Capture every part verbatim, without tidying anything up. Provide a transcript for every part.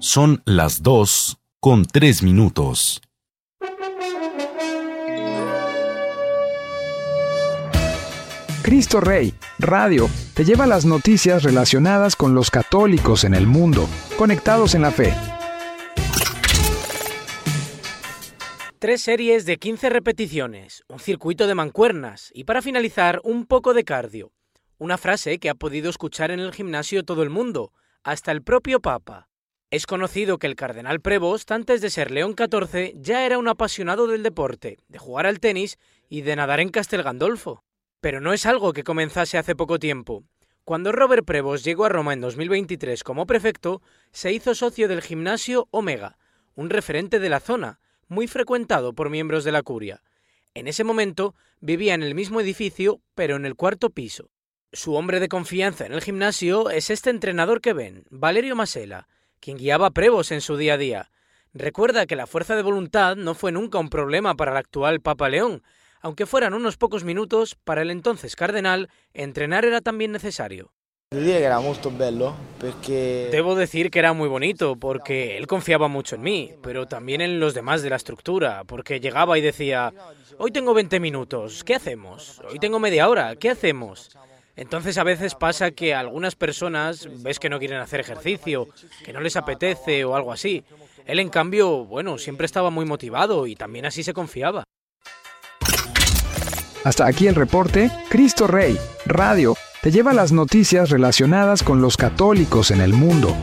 Son las dos con tres minutos. Cristo Rey, Radio, te lleva las noticias relacionadas con los católicos en el mundo, conectados en la fe. Tres series de quince repeticiones, un circuito de mancuernas y para finalizar un poco de cardio. Una frase que ha podido escuchar en el gimnasio todo el mundo, hasta el propio Papa. Es conocido que el cardenal Prevost, antes de ser León catorce, ya era un apasionado del deporte, de jugar al tenis y de nadar en Castel Gandolfo. Pero no es algo que comenzase hace poco tiempo. Cuando Robert Prevost llegó a Roma en dos mil veintitrés como prefecto, se hizo socio del gimnasio Omega, un referente de la zona, muy frecuentado por miembros de la curia. En ese momento vivía en el mismo edificio, pero en el cuarto piso. Su hombre de confianza en el gimnasio es este entrenador que ven, Valerio Masella, quien guiaba a Prevost en su día a día. Recuerda que la fuerza de voluntad no fue nunca un problema para el actual Papa León, aunque fueran unos pocos minutos, para el entonces cardenal, entrenar era también necesario. Debo decir que era muy bonito, porque él confiaba mucho en mí, pero también en los demás de la estructura, porque llegaba y decía, hoy tengo veinte minutos, ¿qué hacemos? Hoy tengo media hora, ¿qué hacemos? Entonces a veces pasa que algunas personas ves que no quieren hacer ejercicio, que no les apetece o algo así. Él, en cambio, bueno, siempre estaba muy motivado y también así se confiaba. Hasta aquí el reporte. Cristo Rey, Radio, te lleva las noticias relacionadas con los católicos en el mundo.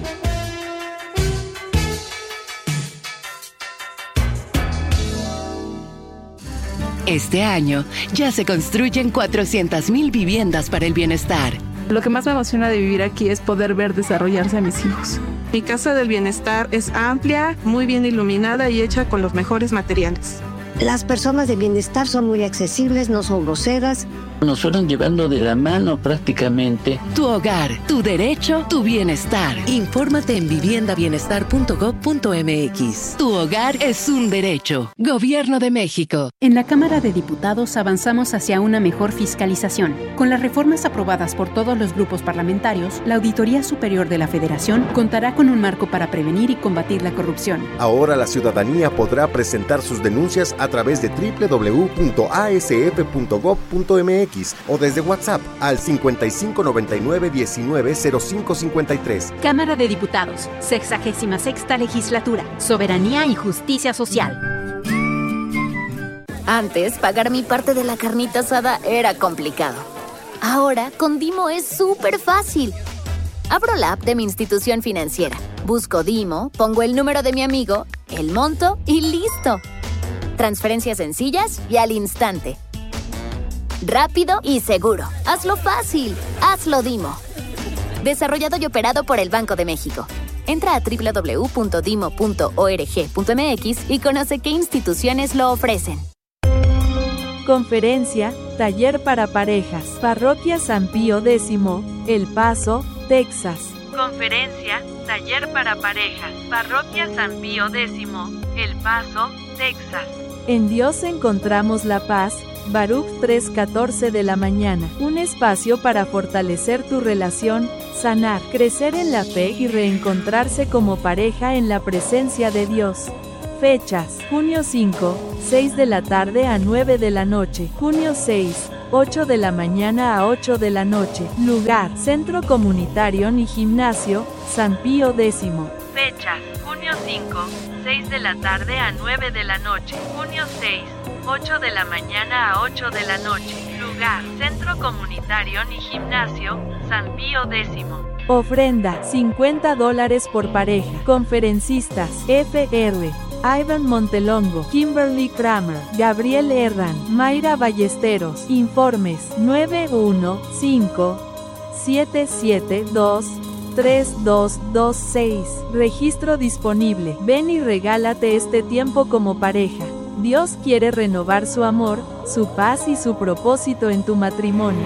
Este año ya se construyen cuatrocientas mil viviendas para el bienestar. Lo que más me emociona de vivir aquí es poder ver desarrollarse a mis hijos. Mi casa del bienestar es amplia, muy bien iluminada y hecha con los mejores materiales. Las personas de bienestar son muy accesibles, no son groseras. Nos fueron llevando de la mano prácticamente. Tu hogar, tu derecho, tu bienestar. Infórmate en vivienda bienestar punto gob punto mx. Tu hogar es un derecho. Gobierno de México. En la Cámara de Diputados avanzamos hacia una mejor fiscalización. Con las reformas aprobadas por todos los grupos parlamentarios, la Auditoría Superior de la Federación contará con un marco para prevenir y combatir la corrupción. Ahora la ciudadanía podrá presentar sus denuncias a través de doble u doble u doble u punto a s f punto gob punto mx o desde WhatsApp al cincuenta y cinco noventa y nueve diecinueve cero cinco cincuenta y tres. Cámara de Diputados, sexagésima sexta Legislatura, Soberanía y Justicia Social. Antes, pagar mi parte de la carnita asada era complicado. Ahora, con Dimo es súper fácil. Abro la app de mi institución financiera, busco Dimo, pongo el número de mi amigo, el monto y listo. Transferencias sencillas y al instante. Rápido y seguro. Hazlo fácil. Hazlo Dimo. Desarrollado y operado por el Banco de México. Entra a doble u doble u doble u punto dimo punto org punto mx y conoce qué instituciones lo ofrecen. Conferencia, taller para parejas. Parroquia San Pío X, El Paso, Texas. Conferencia, taller para parejas. Parroquia San Pío X, El Paso, Texas. En Dios encontramos la paz. Baruch tres catorce de la mañana. Un espacio para fortalecer tu relación, sanar, crecer en la fe y reencontrarse como pareja en la presencia de Dios. Fechas: junio cinco, seis de la tarde a nueve de la noche. Junio seis, ocho de la mañana a ocho de la noche. Lugar: Centro Comunitario y Gimnasio, San Pío X. Fechas: junio cinco, seis de la tarde a nueve de la noche. Junio seis, ocho de la mañana a ocho de la noche. Lugar: Centro Comunitario y Gimnasio, San Pío X. Ofrenda: cincuenta dólares por pareja. Conferencistas: F R Ivan Montelongo, Kimberly Kramer, Gabriel Herran, Mayra Ballesteros. Informes: nueve uno cinco, siete siete dos, tres dos dos seis. Registro disponible. Ven y regálate este tiempo como pareja. Dios quiere renovar su amor, su paz y su propósito en tu matrimonio.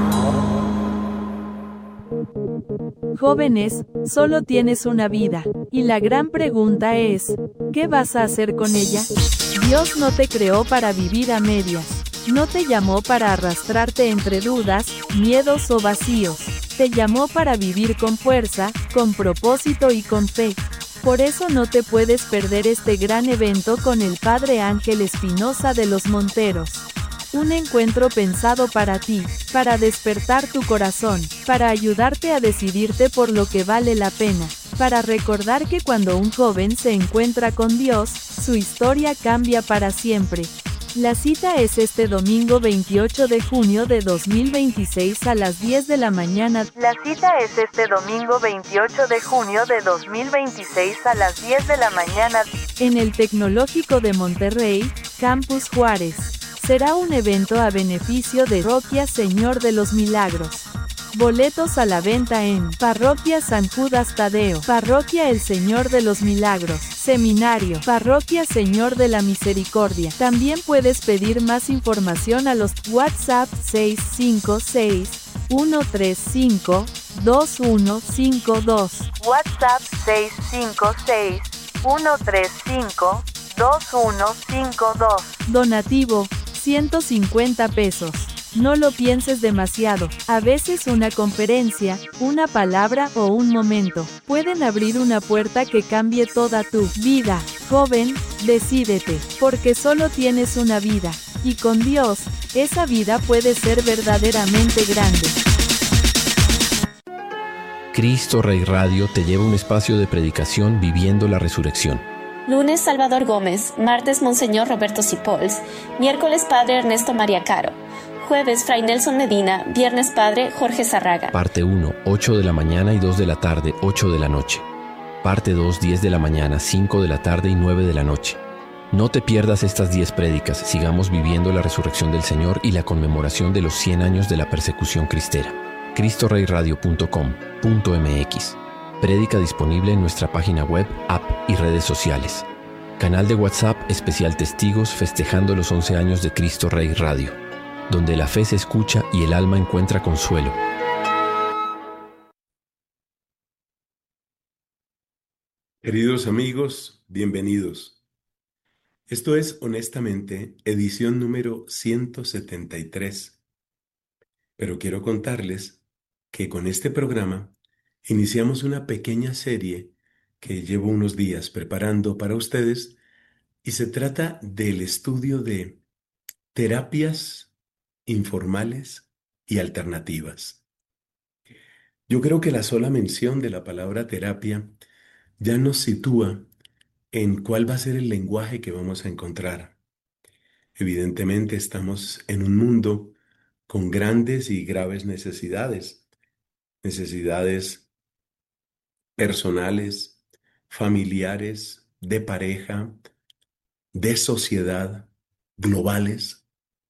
Jóvenes, solo tienes una vida, y la gran pregunta es, ¿qué vas a hacer con ella? Dios no te creó para vivir a medias. No te llamó para arrastrarte entre dudas, miedos o vacíos. Te llamó para vivir con fuerza, con propósito y con fe. Por eso no te puedes perder este gran evento con el Padre Ángel Espinosa de los Monteros. Un encuentro pensado para ti, para despertar tu corazón, para ayudarte a decidirte por lo que vale la pena, para recordar que cuando un joven se encuentra con Dios, su historia cambia para siempre. La cita es este domingo veintiocho de junio de dos mil veintiséis a las diez de la mañana. La cita es este domingo veintiocho de junio de dos mil veintiséis a las diez de la mañana en el Tecnológico de Monterrey, Campus Juárez. Será un evento a beneficio de Parroquia Señor de los Milagros. Boletos a la venta en Parroquia San Judas Tadeo, Parroquia El Señor de los Milagros, Seminario, Parroquia Señor de la Misericordia. También puedes pedir más información a los WhatsApp seis cinco seis, uno tres cinco, dos uno cinco dos. WhatsApp seis cinco seis, uno tres cinco, dos uno cinco dos. Donativo, ciento cincuenta pesos. No lo pienses demasiado. A veces una conferencia, una palabra o un momento pueden abrir una puerta que cambie toda tu vida. Joven, decídete, porque solo tienes una vida, y con Dios, esa vida puede ser verdaderamente grande. Cristo Rey Radio te lleva a un espacio de predicación viviendo la resurrección. Lunes, Salvador Gómez. Martes, Monseñor Roberto Sipols. Miércoles, Padre Ernesto María Caro. Jueves, Fray Nelson Medina. Viernes, Padre Jorge Zarraga. Parte uno, ocho de la mañana y dos de la tarde, ocho de la noche. Parte dos, diez de la mañana, cinco de la tarde y nueve de la noche. No te pierdas estas diez prédicas. Sigamos viviendo la resurrección del Señor y la conmemoración de los cien años de la persecución cristera. cristo rey radio punto com punto m x. Prédica disponible en nuestra página web, app y redes sociales. Canal de WhatsApp especial Testigos festejando los once años de Cristo Rey Radio, donde la fe se escucha y el alma encuentra consuelo. Queridos amigos, bienvenidos. Esto es, honestamente, edición número ciento setenta y tres. Pero quiero contarles que con este programa iniciamos una pequeña serie que llevo unos días preparando para ustedes y se trata del estudio de terapias informales y alternativas. Yo creo que la sola mención de la palabra terapia ya nos sitúa en cuál va a ser el lenguaje que vamos a encontrar. Evidentemente estamos en un mundo con grandes y graves necesidades, necesidades personales, familiares, de pareja, de sociedad, globales.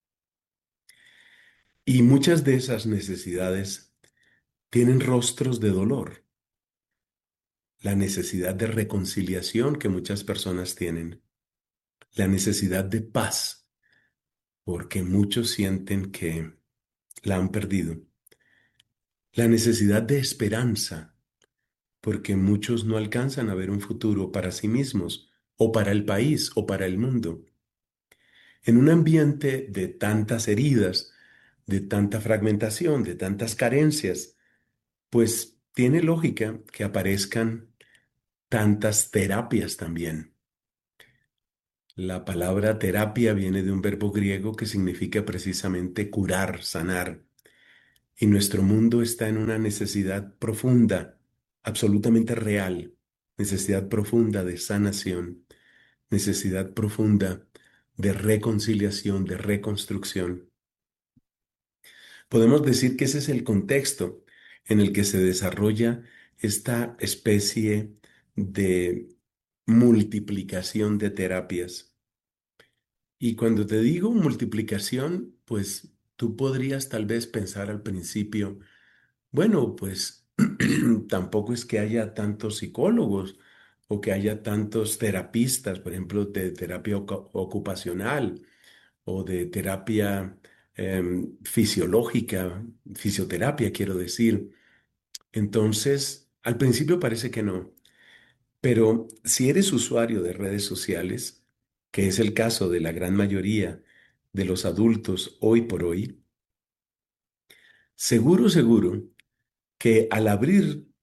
Y muchas de esas necesidades tienen rostros de dolor. La necesidad de reconciliación que muchas personas tienen. La necesidad de paz, porque muchos sienten que la han perdido. La necesidad de esperanza, porque muchos no alcanzan a ver un futuro para sí mismos, o para el país, o para el mundo. En un ambiente de tantas heridas, de tanta fragmentación, de tantas carencias, pues tiene lógica que aparezcan tantas terapias también. La palabra terapia viene de un verbo griego que significa precisamente curar, sanar. Y nuestro mundo está en una necesidad profunda, absolutamente real, necesidad profunda de sanación, necesidad profunda de reconciliación, de reconstrucción. Podemos decir que ese es el contexto en el que se desarrolla esta especie de multiplicación de terapias. Y cuando te digo multiplicación, pues tú podrías tal vez pensar al principio, bueno, pues tampoco es que haya tantos psicólogos o que haya tantos terapistas, por ejemplo, de terapia ocu- ocupacional o de terapia eh, fisiológica, fisioterapia, quiero decir. Entonces, al principio parece que no, pero si eres usuario de redes sociales, que es el caso de la gran mayoría de los adultos hoy por hoy, seguro, seguro que al abrir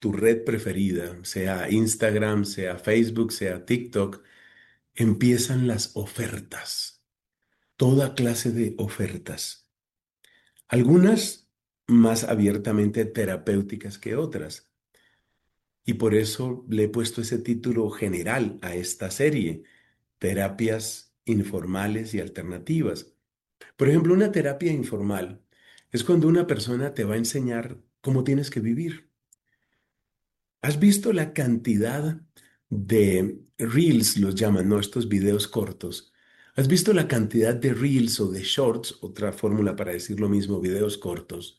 tu red preferida, sea Instagram, sea Facebook, sea TikTok, empiezan las ofertas, toda clase de ofertas. Algunas más abiertamente terapéuticas que otras. Y por eso le he puesto ese título general a esta serie, Terapias informales y alternativas. Por ejemplo, una terapia informal es cuando una persona te va a enseñar cómo tienes que vivir. ¿Has visto la cantidad de reels, los llaman, ¿no? Estos videos cortos? ¿Has visto la cantidad de reels o de shorts, otra fórmula para decir lo mismo, videos cortos?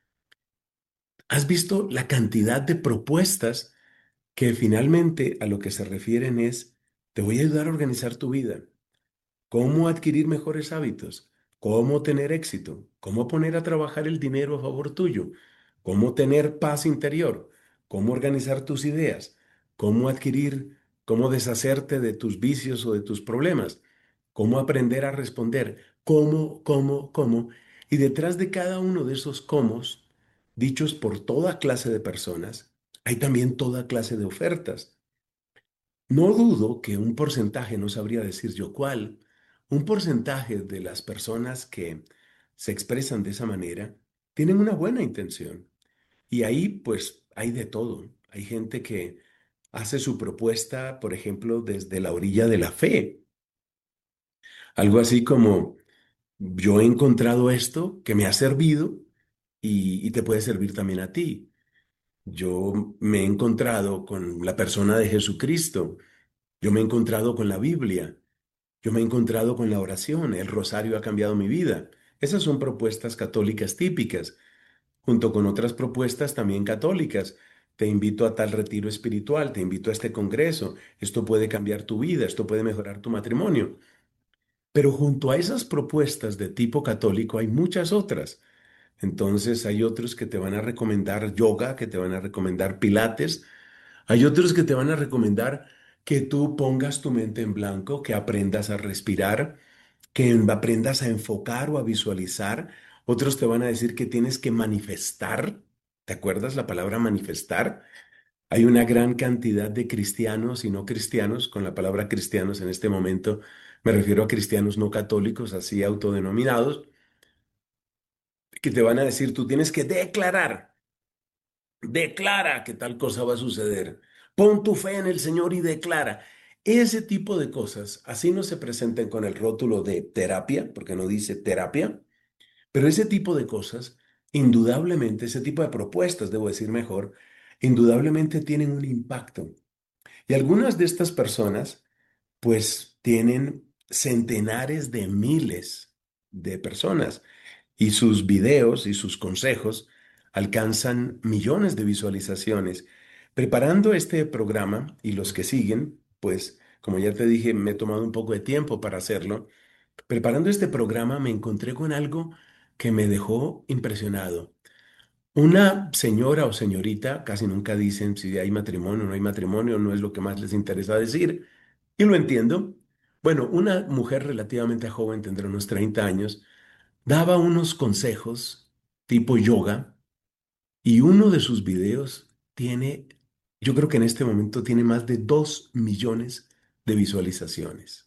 ¿Has visto la cantidad de propuestas que finalmente a lo que se refieren es, te voy a ayudar a organizar tu vida? ¿Cómo adquirir mejores hábitos? ¿Cómo tener éxito? ¿Cómo poner a trabajar el dinero a favor tuyo? ¿Cómo tener paz interior? ¿Cómo organizar tus ideas? ¿Cómo adquirir, cómo deshacerte de tus vicios o de tus problemas? ¿Cómo aprender a responder? ¿Cómo, cómo, cómo? Y detrás de cada uno de esos cómo, dichos por toda clase de personas, hay también toda clase de ofertas. No dudo que un porcentaje, no sabría decir yo cuál, un porcentaje de las personas que se expresan de esa manera tienen una buena intención. Y ahí pues hay de todo. Hay gente que hace su propuesta, por ejemplo, desde la orilla de la fe. Algo así como, yo he encontrado esto que me ha servido y, y te puede servir también a ti. Yo me he encontrado con la persona de Jesucristo. Yo me he encontrado con la Biblia. Yo me he encontrado con la oración. El rosario ha cambiado mi vida. Esas son propuestas católicas típicas, junto con otras propuestas también católicas. Te invito a tal retiro espiritual, te invito a este congreso. Esto puede cambiar tu vida, esto puede mejorar tu matrimonio. Pero junto a esas propuestas de tipo católico hay muchas otras. Entonces hay otros que te van a recomendar yoga, que te van a recomendar pilates. Hay otros que te van a recomendar que tú pongas tu mente en blanco, que aprendas a respirar, que aprendas a enfocar o a visualizar. Otros te van a decir que tienes que manifestar. ¿Te acuerdas la palabra manifestar? Hay una gran cantidad de cristianos y no cristianos. Con la palabra cristianos en este momento me refiero a cristianos no católicos, así autodenominados, que te van a decir, tú tienes que declarar. Declara que tal cosa va a suceder. Pon tu fe en el Señor y declara. Ese tipo de cosas, así no se presenten con el rótulo de terapia, porque no dice terapia, pero ese tipo de cosas, indudablemente, ese tipo de propuestas, debo decir mejor, indudablemente tienen un impacto. Y algunas de estas personas, pues, tienen centenares de miles de personas y sus videos y sus consejos alcanzan millones de visualizaciones. Preparando este programa y los que siguen, pues, como ya te dije, me he tomado un poco de tiempo para hacerlo. Preparando este programa me encontré con algo que me dejó impresionado. Una señora o señorita, casi nunca dicen si hay matrimonio o no hay matrimonio, no es lo que más les interesa decir, y lo entiendo. Bueno, una mujer relativamente joven, tendrá unos treinta años, daba unos consejos tipo yoga, y uno de sus videos tiene, yo creo que en este momento tiene más de dos millones de visualizaciones.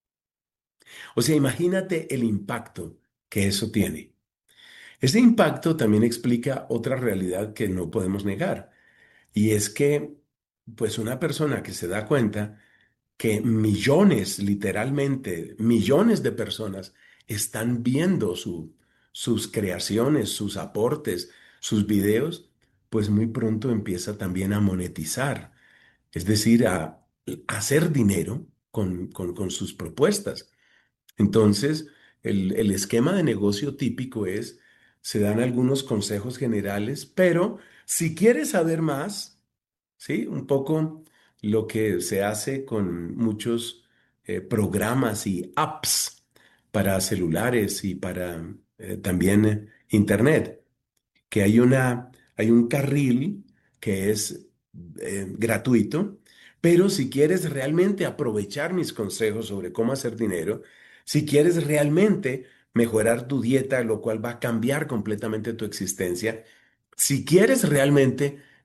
O sea, imagínate el impacto que eso tiene. Ese impacto también explica otra realidad que no podemos negar, y es que, pues, una persona que se da cuenta que millones, literalmente, millones de personas están viendo su, sus creaciones, sus aportes, sus videos, pues muy pronto empieza también a monetizar, es decir, a, a hacer dinero con, con, con sus propuestas. Entonces, el, el esquema de negocio típico es, se dan algunos consejos generales, pero si quieres saber más, ¿sí? Un poco lo que se hace con muchos eh, programas y apps para celulares y para eh, también eh, internet, que hay una, hay un carril que es eh, gratuito, pero si quieres realmente aprovechar mis consejos sobre cómo hacer dinero, si quieres realmente mejorar tu dieta, lo cual va a cambiar completamente tu existencia, si quieres realmente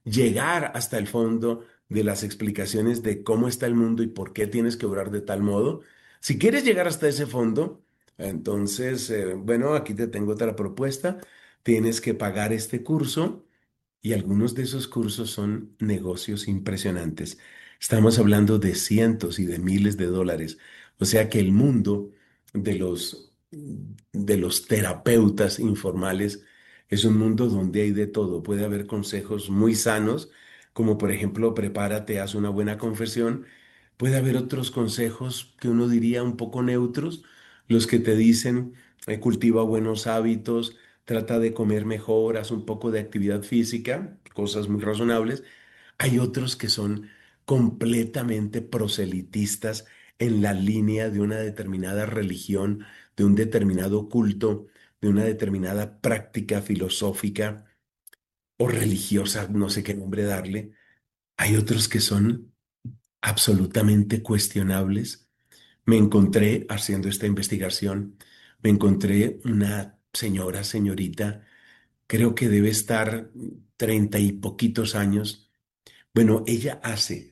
llegar hasta el fondo de las explicaciones de cómo está el mundo y por qué tienes que orar de tal modo. Si quieres llegar hasta ese fondo, entonces, eh, bueno, aquí te tengo otra propuesta. Tienes que pagar este curso y algunos de esos cursos son negocios impresionantes. Estamos hablando de cientos y de miles de dólares. O sea que el mundo de los, de los terapeutas informales es un mundo donde hay de todo. Puede haber consejos muy sanos, como por ejemplo, prepárate, haz una buena confesión. Puede haber otros consejos que uno diría un poco neutros, los que te dicen, eh, cultiva buenos hábitos, trata de comer mejor, haz un poco de actividad física, cosas muy razonables. Hay otros que son completamente proselitistas en la línea de una determinada religión, de un determinado culto, de una determinada práctica filosófica o religiosa, no sé qué nombre darle. Hay otros que son absolutamente cuestionables. Me encontré, haciendo esta investigación, me encontré una señora, señorita, creo que debe estar treinta y poquitos años. Bueno, ella hace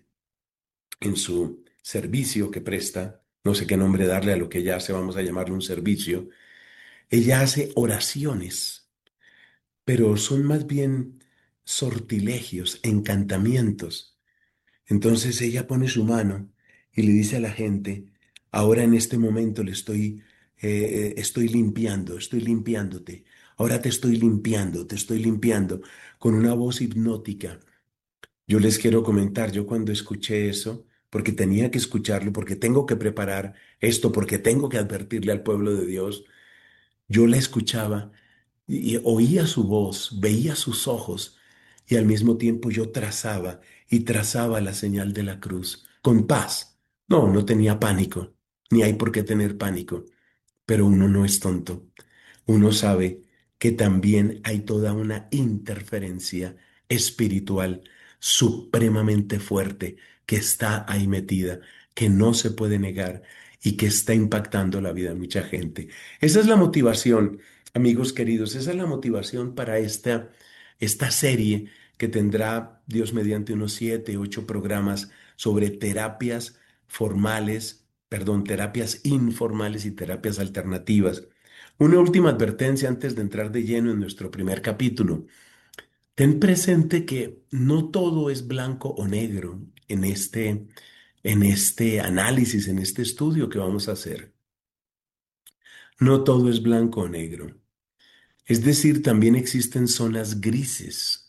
en su servicio que presta, no sé qué nombre darle a lo que ella hace, vamos a llamarle un servicio, ella hace oraciones, pero son más bien sortilegios, encantamientos. Entonces ella pone su mano y le dice a la gente, ahora en este momento le estoy, eh, eh, estoy limpiando, estoy limpiándote, ahora te estoy limpiando, te estoy limpiando, con una voz hipnótica. Yo les quiero comentar, yo cuando escuché eso, porque tenía que escucharlo, porque tengo que preparar esto, porque tengo que advertirle al pueblo de Dios, yo la escuchaba y, y oía su voz, veía sus ojos y al mismo tiempo yo trazaba y trazaba la señal de la cruz con paz. No, no tenía pánico, ni hay por qué tener pánico, pero uno no es tonto. Uno sabe que también hay toda una interferencia espiritual supremamente fuerte que está ahí metida, que no se puede negar y que está impactando la vida de mucha gente. Esa es la motivación, amigos queridos, esa es la motivación para esta, esta serie que tendrá, Dios mediante, unos siete, ocho programas sobre terapias formales, perdón, terapias informales y terapias alternativas. Una última advertencia antes de entrar de lleno en nuestro primer capítulo. Ten presente que no todo es blanco o negro en este, en este análisis, en este estudio que vamos a hacer. No todo es blanco o negro. Es decir, también existen zonas grises.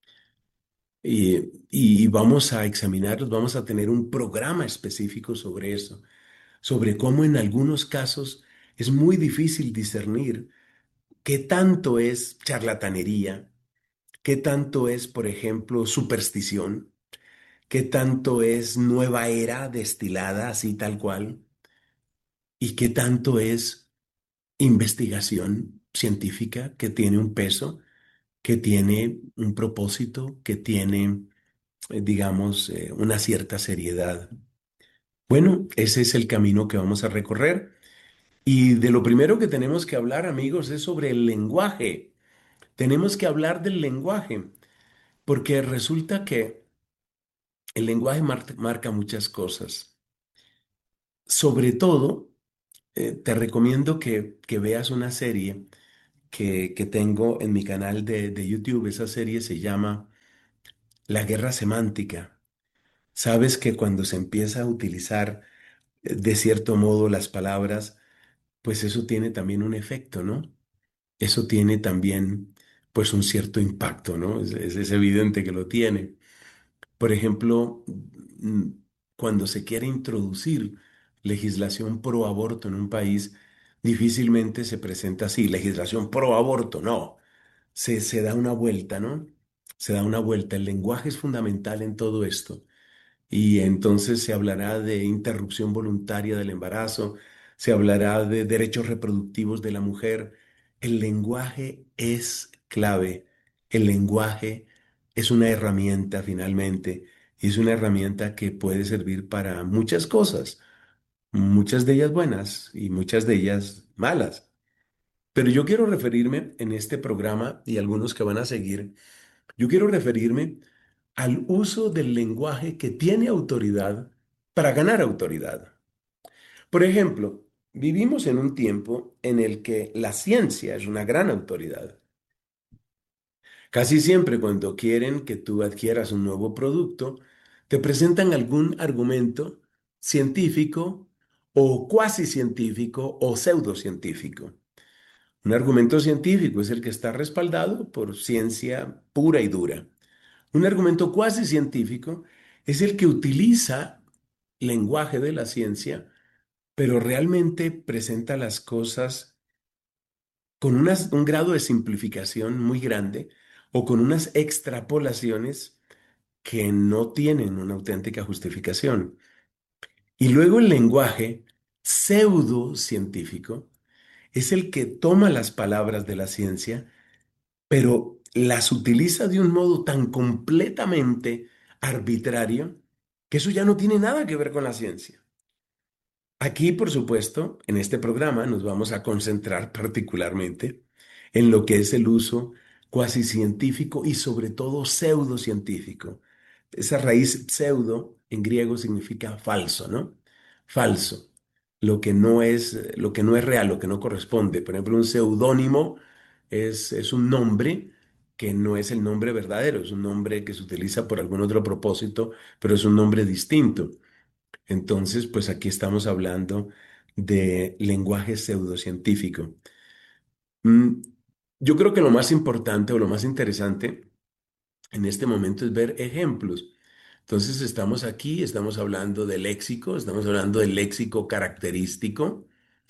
Y, y vamos a examinarlos, vamos a tener un programa específico sobre eso, sobre cómo en algunos casos es muy difícil discernir qué tanto es charlatanería, qué tanto es, por ejemplo, superstición, qué tanto es nueva era destilada así tal cual, y qué tanto es investigación científica que tiene un peso, que tiene un propósito, que tiene, eh, digamos, eh, una cierta seriedad. Bueno, ese es el camino que vamos a recorrer. Y de lo primero que tenemos que hablar, amigos, es sobre el lenguaje. Tenemos que hablar del lenguaje, porque resulta que el lenguaje mar- marca muchas cosas. Sobre todo, eh, te recomiendo que, que veas una serie que, que tengo en mi canal de, de YouTube. Esa serie se llama La Guerra Semántica. Sabes que cuando se empieza a utilizar eh, de cierto modo las palabras, pues eso tiene también un efecto, ¿no? Eso tiene también, pues, un cierto impacto, ¿no? Es, es- es evidente que lo tiene. Por ejemplo, mm, cuando se quiere introducir legislación pro aborto en un país, difícilmente se presenta así, legislación pro aborto, no. Se, se da una vuelta, ¿no? Se da una vuelta. El lenguaje es fundamental en todo esto. Y entonces se hablará de interrupción voluntaria del embarazo, se hablará de derechos reproductivos de la mujer. El lenguaje es clave. El lenguaje es una herramienta finalmente, y es una herramienta que puede servir para muchas cosas, muchas de ellas buenas y muchas de ellas malas. Pero yo quiero referirme en este programa y algunos que van a seguir, yo quiero referirme al uso del lenguaje que tiene autoridad para ganar autoridad. Por ejemplo, vivimos en un tiempo en el que la ciencia es una gran autoridad. Casi siempre cuando quieren que tú adquieras un nuevo producto, te presentan algún argumento científico o cuasi científico o pseudocientífico. Un argumento científico es el que está respaldado por ciencia pura y dura. Un argumento cuasi científico es el que utiliza lenguaje de la ciencia, pero realmente presenta las cosas con unas- un grado de simplificación muy grande o con unas extrapolaciones que no tienen una auténtica justificación. Y luego el lenguaje pseudocientífico es el que toma las palabras de la ciencia, pero las utiliza de un modo tan completamente arbitrario que eso ya no tiene nada que ver con la ciencia. Aquí, por supuesto, en este programa nos vamos a concentrar particularmente en lo que es el uso cuasi científico y sobre todo pseudocientífico. Esa raíz pseudo en griego significa falso, ¿no? Falso. Lo que no es, lo que no es real, lo que no corresponde. Por ejemplo, un seudónimo es, es un nombre que no es el nombre verdadero, es un nombre que se utiliza por algún otro propósito, pero es un nombre distinto. Entonces, pues aquí estamos hablando de lenguaje pseudocientífico. Mm, Yo creo que lo más importante o lo más interesante en este momento es ver ejemplos. Entonces, estamos aquí, estamos hablando de léxico, estamos hablando del léxico característico.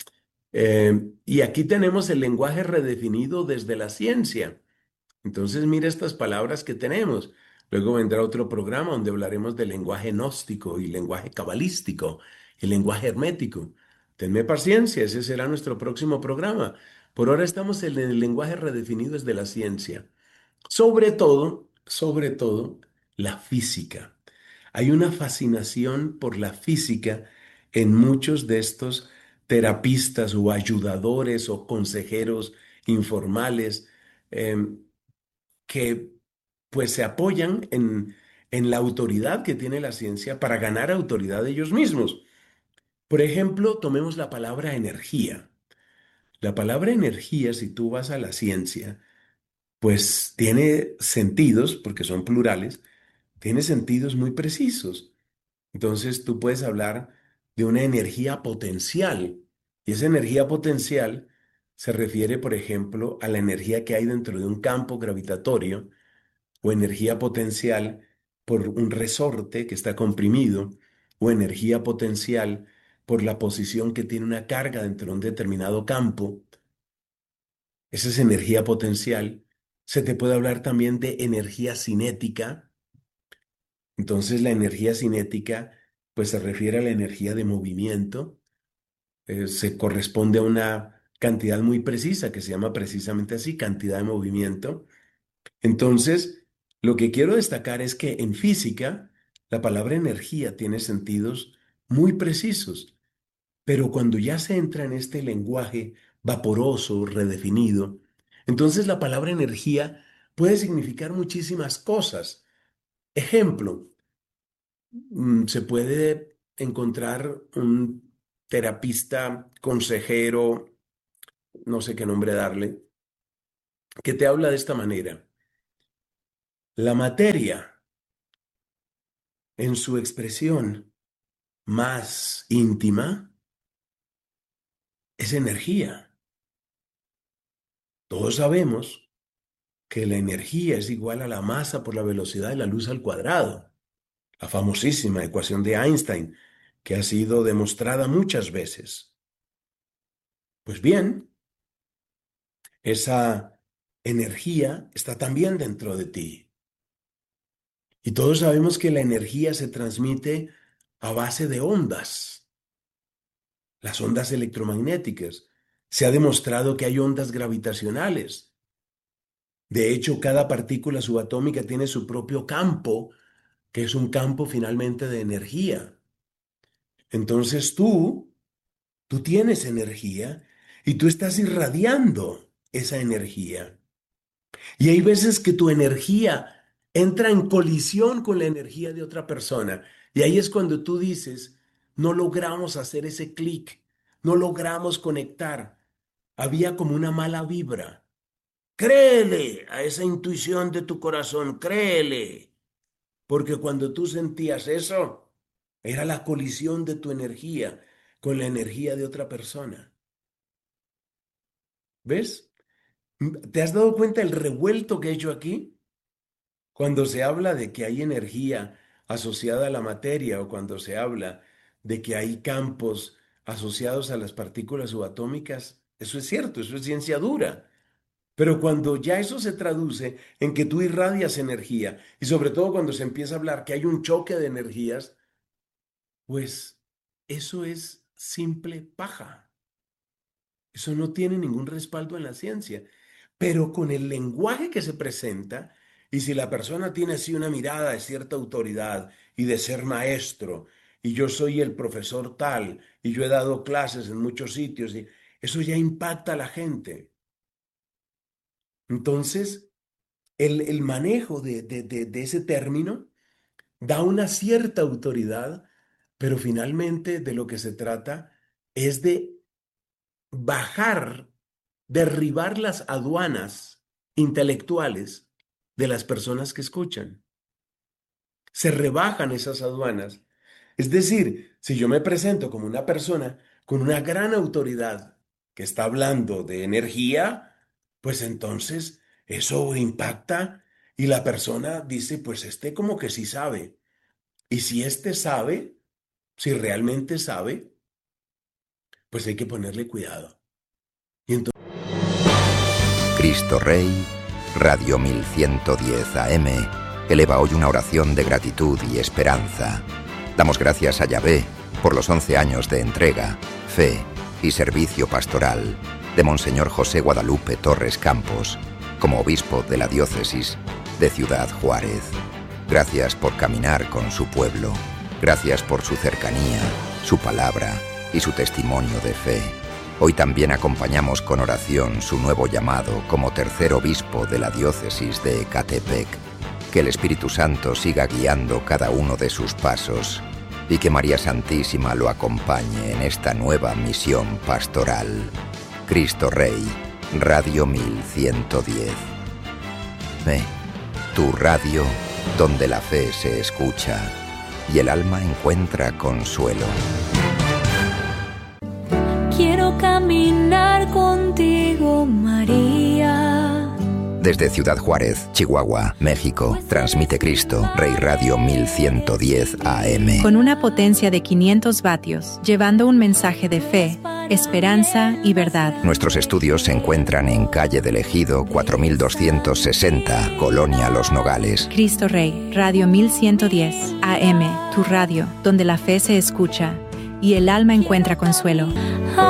eh, y aquí tenemos el lenguaje redefinido desde la ciencia. Entonces, mira estas palabras que tenemos. Luego vendrá otro programa donde hablaremos del lenguaje gnóstico y lenguaje cabalístico, el lenguaje hermético. Tenme paciencia, ese será nuestro próximo programa. Por ahora estamos en el lenguaje redefinido desde la ciencia. Sobre todo, sobre todo, la física. Hay una fascinación por la física en muchos de estos terapistas o ayudadores o consejeros informales. em, que pues se apoyan en, en la autoridad que tiene la ciencia para ganar autoridad ellos mismos. Por ejemplo, tomemos la palabra energía. La palabra energía, si tú vas a la ciencia, pues tiene sentidos, porque son plurales, tiene sentidos muy precisos. Entonces tú puedes hablar de una energía potencial, y esa energía potencial se refiere, por ejemplo, a la energía que hay dentro de un campo gravitatorio o energía potencial por un resorte que está comprimido, o energía potencial por la posición que tiene una carga dentro de un determinado campo. Esa es energía potencial. Se te puede hablar también de energía cinética. Entonces la energía cinética pues se refiere a la energía de movimiento. Eh, se corresponde a una cantidad muy precisa que se llama precisamente así, cantidad de movimiento. Entonces, lo que quiero destacar es que en física la palabra energía tiene sentidos muy precisos, pero cuando ya se entra en este lenguaje vaporoso, redefinido, entonces la palabra energía puede significar muchísimas cosas. Ejemplo, mm, se puede encontrar un terapista, consejero, no sé qué nombre darle, que te habla de esta manera. La materia, en su expresión más íntima, es energía. Todos sabemos que la energía es igual a la masa por la velocidad de la luz al cuadrado, la famosísima ecuación de Einstein, que ha sido demostrada muchas veces. Pues bien, esa energía está también dentro de ti. Y todos sabemos que la energía se transmite a base de ondas. Las ondas electromagnéticas. Se ha demostrado que hay ondas gravitacionales. De hecho, cada partícula subatómica tiene su propio campo, que es un campo finalmente de energía. Entonces tú, tú tienes energía y tú estás irradiando esa energía. Y hay veces que tu energía entra en colisión con la energía de otra persona. Y ahí es cuando tú dices, no logramos hacer ese clic, no logramos conectar. Había como una mala vibra. Créele a esa intuición de tu corazón, créele. Porque cuando tú sentías eso, era la colisión de tu energía con la energía de otra persona. ¿Ves? ¿Te has dado cuenta el revuelto que he hecho aquí? Cuando se habla de que hay energía asociada a la materia o cuando se habla de que hay campos asociados a las partículas subatómicas, eso es cierto, eso es ciencia dura. Pero cuando ya eso se traduce en que tú irradias energía, y sobre todo cuando se empieza a hablar que hay un choque de energías, pues eso es simple paja. Eso no tiene ningún respaldo en la ciencia. Pero con el lenguaje que se presenta, y si la persona tiene así una mirada de cierta autoridad y de ser maestro, y yo soy el profesor tal, y yo he dado clases en muchos sitios, y eso ya impacta a la gente. Entonces, el, el manejo de, de, de, de ese término da una cierta autoridad, pero finalmente de lo que se trata es de bajar, derribar las aduanas intelectuales de las personas que escuchan. Se rebajan esas aduanas. Es decir, si yo me presento como una persona con una gran autoridad que está hablando de energía, pues entonces eso impacta y la persona dice, pues este como que sí sabe. Y si este sabe, si realmente sabe, pues hay que ponerle cuidado. Y entonces... Cristo Rey, Radio mil ciento diez A M, eleva hoy una oración de gratitud y esperanza. Damos gracias a Yahvé por los once años de entrega, fe y servicio pastoral de Monseñor José Guadalupe Torres Campos, como obispo de la diócesis de Ciudad Juárez. Gracias por caminar con su pueblo. Gracias por su cercanía, su palabra y su testimonio de fe. Hoy también acompañamos con oración su nuevo llamado como tercer obispo de la diócesis de Ecatepec. Que el Espíritu Santo siga guiando cada uno de sus pasos y que María Santísima lo acompañe en esta nueva misión pastoral. Cristo Rey, Radio mil ciento diez. Fe, tu radio donde la fe se escucha y el alma encuentra consuelo. Quiero caminar contigo, María. Desde Ciudad Juárez, Chihuahua, México, transmite Cristo Rey Radio mil ciento diez A M. Con una potencia de quinientos vatios, llevando un mensaje de fe, esperanza y verdad. Nuestros estudios se encuentran en calle del Ejido cuatro mil doscientos sesenta, Colonia Los Nogales. Cristo Rey, Radio mil ciento diez A M, tu radio, donde la fe se escucha y el alma encuentra consuelo.